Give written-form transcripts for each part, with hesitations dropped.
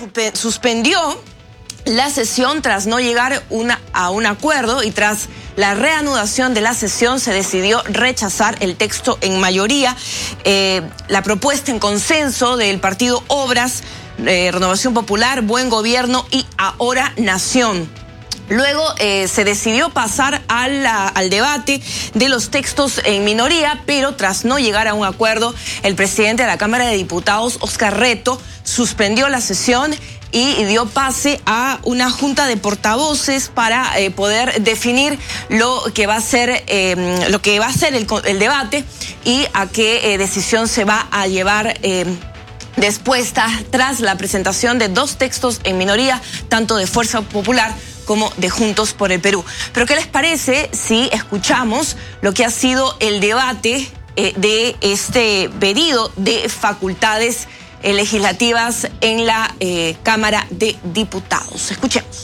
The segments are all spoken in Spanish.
suspendió la sesión tras no llegar a un acuerdo, y tras la reanudación de la sesión se decidió rechazar el texto en mayoría. La propuesta en consenso del partido Obras, Renovación Popular, Buen Gobierno y Ahora Nación. Luego se decidió pasar al debate de los textos en minoría, pero tras no llegar a un acuerdo, el presidente de la Cámara de Diputados, Óscar Reto, suspendió la sesión y dio pase a una junta de portavoces para poder definir lo que va a ser el debate y a qué decisión se va a llevar después, tras la presentación de dos textos en minoría, tanto de Fuerza Popular como de Juntos por el Perú. Pero ¿qué les parece si escuchamos lo que ha sido el debate de este pedido de facultades legislativas en la Cámara de Diputados? Escuchemos.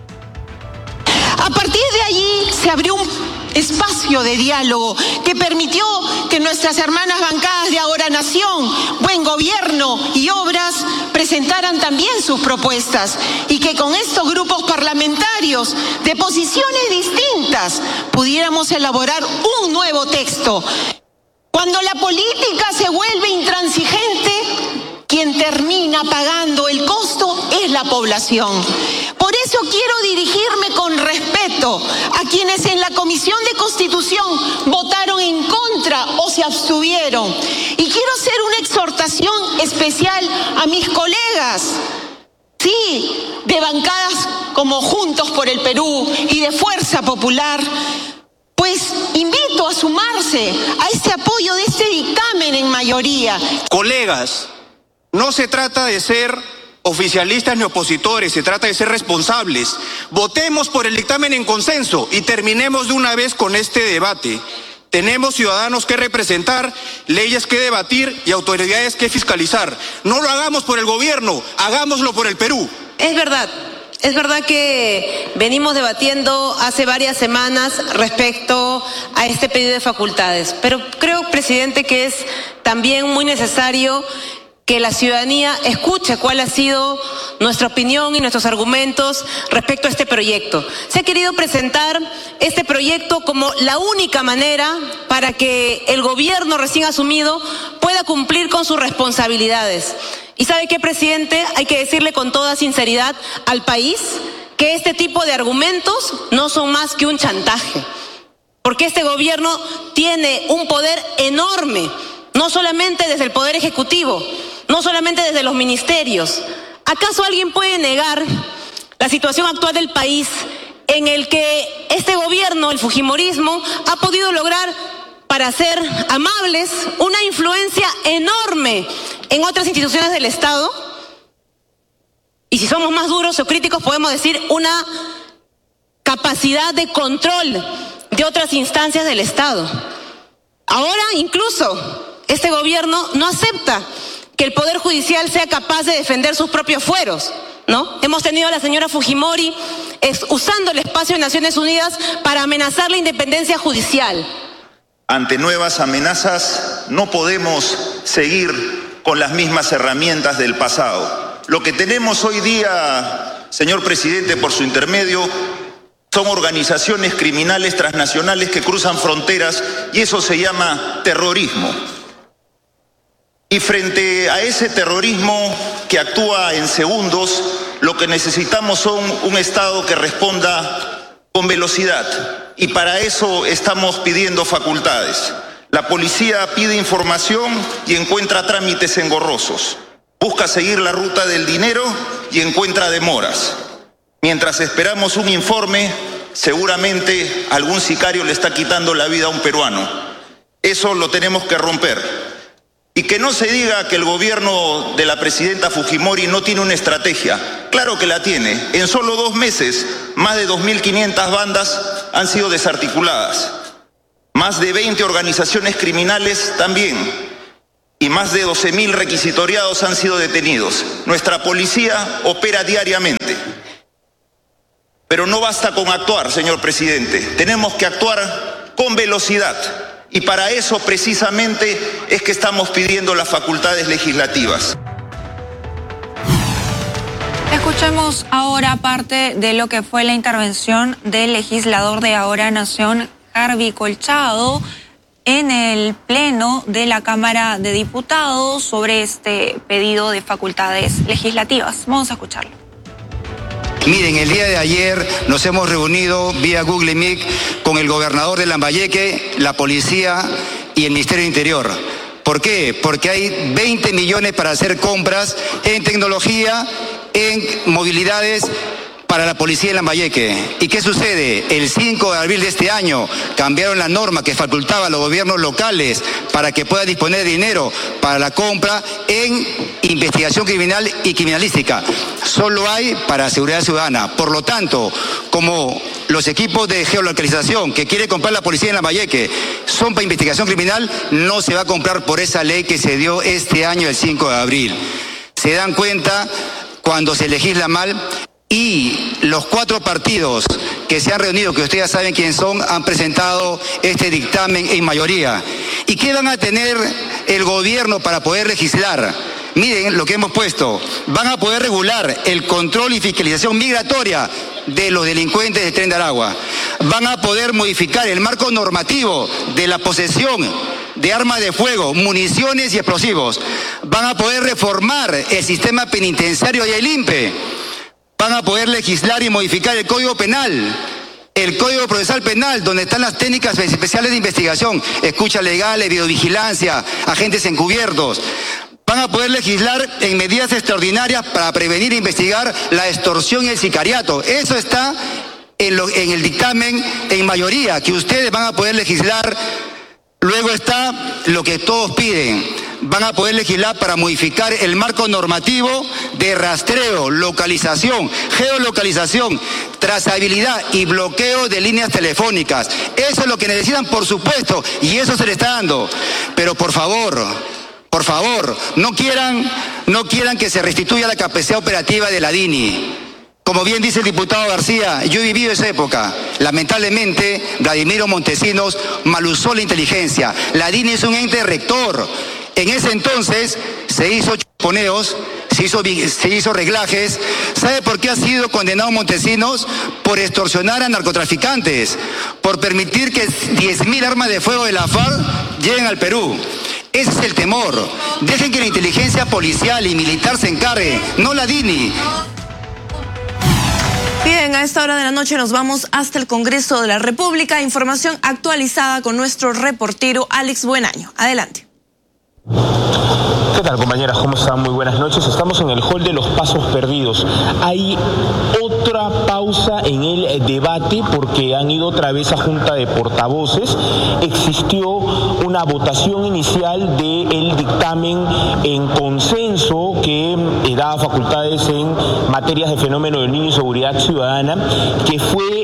A partir de allí se abrió un espacio de diálogo que permitió que nuestras hermanas bancadas de Ahora Nación, Buen Gobierno y Obras presentaran también sus propuestas, y que con estos grupos parlamentarios de posiciones distintas pudiéramos elaborar un nuevo texto. Cuando la política se vuelve intransigente, quien termina pagando el costo es la población. Por eso quiero dirigirme con respeto a quienes en la Comisión de Constitución votaron en contra o se abstuvieron. Y quiero hacer una exhortación especial a mis colegas, sí, de bancadas como Juntos por el Perú y de Fuerza Popular. Pues invito a sumarse a este apoyo de este dictamen en mayoría. Colegas, no se trata de ser oficialistas ni opositores, se trata de ser responsables. Votemos por el dictamen en consenso y terminemos de una vez con este debate. Tenemos ciudadanos que representar, leyes que debatir y autoridades que fiscalizar. No lo hagamos por el gobierno, hagámoslo por el Perú. Es verdad que venimos debatiendo hace varias semanas respecto a este pedido de facultades, pero creo, presidente, que es también muy necesario que la ciudadanía escuche cuál ha sido nuestra opinión y nuestros argumentos respecto a este proyecto. Se ha querido presentar este proyecto como la única manera para que el gobierno recién asumido pueda cumplir con sus responsabilidades. ¿Y sabe qué, presidente? Hay que decirle con toda sinceridad al país que este tipo de argumentos no son más que un chantaje, porque este gobierno tiene un poder enorme, no solamente desde el Poder Ejecutivo, no solamente desde los ministerios. ¿Acaso alguien puede negar la situación actual del país en el que este gobierno, el fujimorismo, ha podido lograr, para ser amables, una influencia enorme en otras instituciones del Estado? Y si somos más duros o críticos, podemos decir una capacidad de control de otras instancias del Estado. Ahora incluso este gobierno no acepta que el Poder Judicial sea capaz de defender sus propios fueros, ¿no? Hemos tenido a la señora Fujimori usando el espacio de Naciones Unidas para amenazar la independencia judicial. Ante nuevas amenazas no podemos seguir con las mismas herramientas del pasado. Lo que tenemos hoy día, señor presidente, por su intermedio, son organizaciones criminales transnacionales que cruzan fronteras, y eso se llama terrorismo. Y frente a ese terrorismo que actúa en segundos, lo que necesitamos son un Estado que responda con velocidad. Y para eso estamos pidiendo facultades. La policía pide información y encuentra trámites engorrosos. Busca seguir la ruta del dinero y encuentra demoras. Mientras esperamos un informe, seguramente algún sicario le está quitando la vida a un peruano. Eso lo tenemos que romper. Y que no se diga que el gobierno de la presidenta Fujimori no tiene una estrategia. Claro que la tiene. En solo 2 meses, más de 2.500 bandas han sido desarticuladas. Más de 20 organizaciones criminales también. Y más de 12.000 requisitoriados han sido detenidos. Nuestra policía opera diariamente. Pero no basta con actuar, señor presidente. Tenemos que actuar con velocidad. Y para eso precisamente es que estamos pidiendo las facultades legislativas. Escuchemos ahora parte de lo que fue la intervención del legislador de Ahora Nación, Harvey Colchado, en el pleno de la Cámara de Diputados sobre este pedido de facultades legislativas. Vamos a escucharlo. Miren, el día de ayer nos hemos reunido vía Google Meet con el gobernador de Lambayeque, la policía y el Ministerio del Interior. ¿Por qué? Porque hay 20 millones para hacer compras en tecnología, en movilidades para la policía de Lambayeque. ¿Y qué sucede? El 5 de abril de este año cambiaron la norma que facultaba a los gobiernos locales para que puedan disponer de dinero para la compra en investigación criminal y criminalística. Solo hay para seguridad ciudadana. Por lo tanto, como los equipos de geolocalización que quiere comprar la policía en Lambayeque son para investigación criminal, no se va a comprar por esa ley que se dio este año, el 5 de abril. ¿Se dan cuenta cuando se legisla mal? Y los 4 partidos que se han reunido, que ustedes ya saben quiénes son, han presentado este dictamen en mayoría. ¿Y qué van a tener el gobierno para poder legislar? Miren lo que hemos puesto. Van a poder regular el control y fiscalización migratoria de los delincuentes del Tren de Aragua. Van a poder modificar el marco normativo de la posesión de armas de fuego, municiones y explosivos. Van a poder reformar el sistema penitenciario y el INPE. Van a poder legislar y modificar el Código Penal, el Código Procesal Penal, donde están las técnicas especiales de investigación, escuchas legales, videovigilancia, agentes encubiertos. Van a poder legislar en medidas extraordinarias para prevenir e investigar la extorsión y el sicariato. Eso está en el dictamen en mayoría, que ustedes van a poder legislar. Luego está lo que todos piden. Van a poder legislar para modificar el marco normativo de rastreo, localización, geolocalización, trazabilidad y bloqueo de líneas telefónicas. Eso es lo que necesitan, por supuesto, y eso se le está dando. Pero por favor, no quieran que se restituya la capacidad operativa de la DINI. Como bien dice el diputado García, yo he vivido esa época. Lamentablemente, Vladimiro Montesinos mal usó la inteligencia. La DINI es un ente rector. En ese entonces se hizo chuponeos, se hizo reglajes. ¿Sabe por qué ha sido condenado Montesinos? Por extorsionar a narcotraficantes, por permitir que 10.000 armas de fuego de la FARC lleguen al Perú. Ese es el temor. Dejen que la inteligencia policial y militar se encargue, no la DINI. Bien, a esta hora de la noche nos vamos hasta el Congreso de la República. Información actualizada con nuestro reportero Alex Buenaño. Adelante. ¿Qué tal, compañeras? ¿Cómo están? Muy buenas noches. Estamos en el hall de los pasos perdidos. Hay otra pausa en el debate porque han ido otra vez a junta de portavoces. Existió una votación inicial del dictamen en consenso que daba facultades en materias de fenómeno del niño y seguridad ciudadana, que fue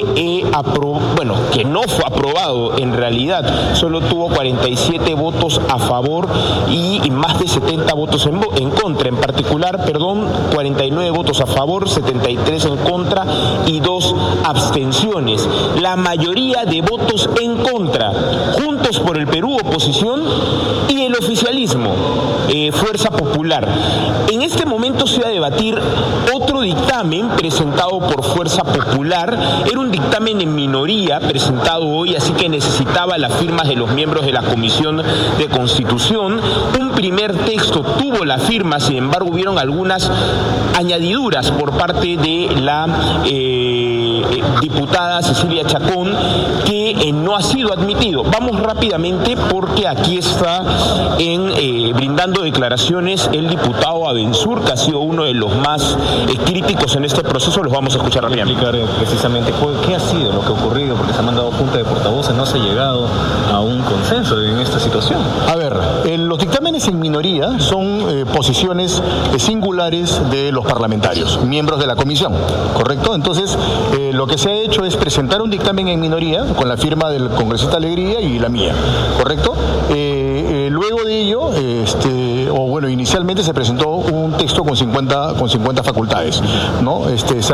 que no fue aprobado en realidad. Solo tuvo 47 votos a favor y más de 70 votos en contra. En particular, 49 votos a favor, 73 en contra y 2 abstenciones. La mayoría de votos en contra, Juntos por el Perú, oposición, y el oficialismo, Fuerza Popular. En este momento se va a debatir otro dictamen presentado por Fuerza Popular. Era un dictamen en minoría presentado hoy, así que necesitaba las firmas de los miembros de la Comisión de Constitución. Un primer texto tuvo la firma, sin embargo hubieron algunas añadiduras por parte de la diputada Cecilia Chacón, que no ha sido admitido. Vamos rápidamente porque aquí está brindando declaraciones el diputado Abensur, que ha sido uno de los más críticos en este proceso. Los vamos a escuchar rápidamente. Explicar precisamente qué ha sido lo que ha ocurrido, porque se ha mandado junta de portavoces, no se ha llegado a un consenso en esta situación. A ver, los dictámenes en minoría son posiciones singulares de los parlamentarios, miembros de la comisión, ¿correcto? Entonces, lo que se ha hecho es presentar un dictamen en minoría con la firma del congresista Alegría y la mía, ¿correcto? Luego de ello, inicialmente se presentó un texto con 50 facultades, ¿no?